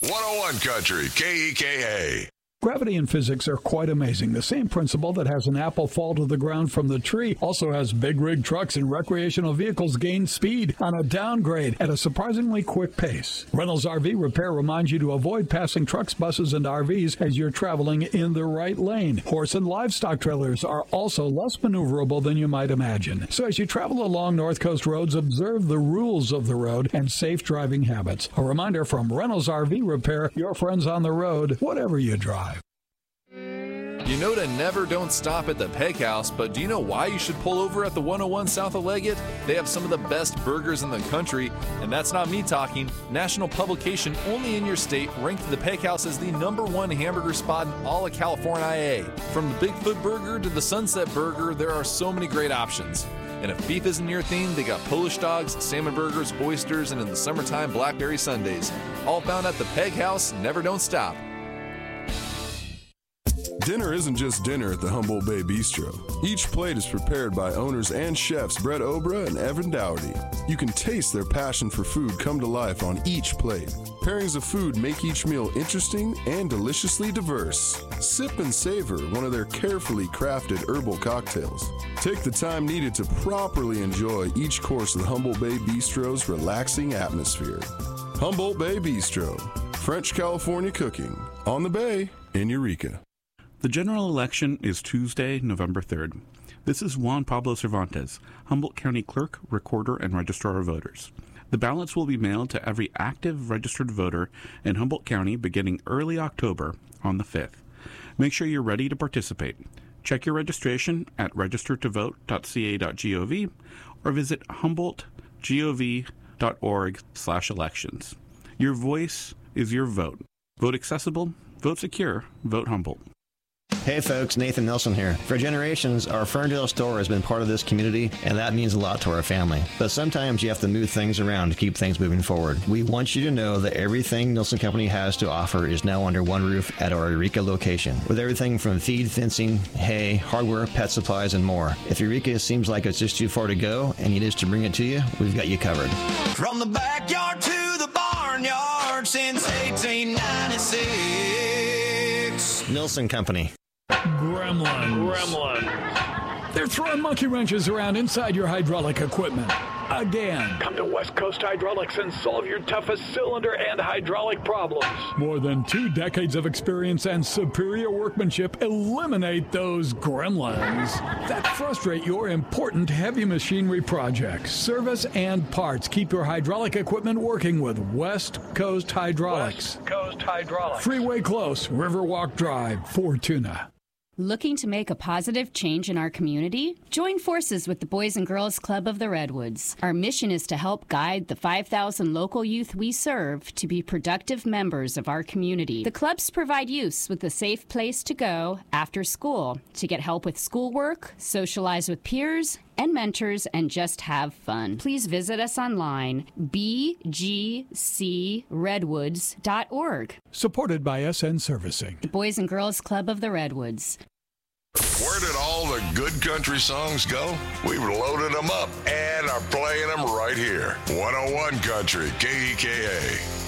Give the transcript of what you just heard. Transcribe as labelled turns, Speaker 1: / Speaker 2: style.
Speaker 1: 101 Country, KEKA.
Speaker 2: Gravity and physics are quite amazing. The same principle that has an apple fall to the ground from the tree also has big rig trucks and recreational vehicles gain speed on a downgrade at a surprisingly quick pace. Reynolds RV Repair reminds you to avoid passing trucks, buses, and RVs as you're traveling in the right lane. Horse and livestock trailers are also less maneuverable than you might imagine. So as you travel along North Coast roads, observe the rules of the road and safe driving habits. A reminder from Reynolds RV Repair, your friends on the road, whatever you drive.
Speaker 3: You know to never don't stop at the Peg House, but do you know why you should pull over at the 101 south of Leggett? They have some of the best burgers in the country, and that's not me talking. National publication only in your state ranked the Peg House as the #1 hamburger spot in all of California. From the Bigfoot Burger to the Sunset Burger, there are so many great options. And if beef isn't your theme, they got Polish dogs, salmon burgers, oysters, and in the summertime, blackberry sundaes. All found at the Peg House. Never don't stop.
Speaker 4: Dinner isn't just dinner at the Humboldt Bay Bistro. Each plate is prepared by owners and chefs Brett Obra and Evan Dougherty. You can taste their passion for food come to life on each plate. Pairings of food make each meal interesting and deliciously diverse. Sip and savor one of their carefully crafted herbal cocktails. Take the time needed to properly enjoy each course of the Humboldt Bay Bistro's relaxing atmosphere. Humboldt Bay Bistro, French California cooking, on the bay in Eureka.
Speaker 5: The general election is Tuesday, November 3rd. This is Juan Pablo Cervantes, Humboldt County Clerk, Recorder, and Registrar of Voters. The ballots will be mailed to every active registered voter in Humboldt County beginning early October on the 5th. Make sure you're ready to participate. Check your registration at registertovote.ca.gov or visit humboldtgov.org/elections. Your voice is your vote. Vote accessible, vote secure, vote Humboldt.
Speaker 6: Hey folks, Nathan Nelson here. For generations, our Ferndale store has been part of this community, and that means a lot to our family. But sometimes you have to move things around to keep things moving forward. We want you to know that everything Nelson Company has to offer is now under one roof at our Eureka location, with everything from feed, fencing, hay, hardware, pet supplies, and more. If Eureka seems like it's just too far to go and you need us to bring it to you, we've got you covered.
Speaker 7: From the backyard to the barnyard since 1896.
Speaker 6: Nelson Company.
Speaker 2: Gremlins. They're throwing monkey wrenches around inside your hydraulic equipment. Again.
Speaker 8: Come to West Coast Hydraulics and solve your toughest cylinder and hydraulic problems.
Speaker 2: More than 2 decades of experience and superior workmanship eliminate those gremlins that frustrate your important heavy machinery projects. Service and parts keep your hydraulic equipment working with West Coast Hydraulics.
Speaker 8: West Coast Hydraulics.
Speaker 2: Freeway Close, Riverwalk Drive, Fortuna.
Speaker 9: Looking to make a positive change in our community? Join forces with the Boys and Girls Club of the Redwoods. Our mission is to help guide the 5,000 local youth we serve to be productive members of our community. The clubs provide youths with a safe place to go after school to get help with schoolwork, socialize with peers and mentors, and just have fun. Please visit us online, bgcredwoods.org.
Speaker 2: Supported by SN Servicing.
Speaker 9: The Boys and Girls Club of the Redwoods.
Speaker 1: Where did all the good country songs go? We've loaded them up and are playing them right here. 101 Country, KEKA.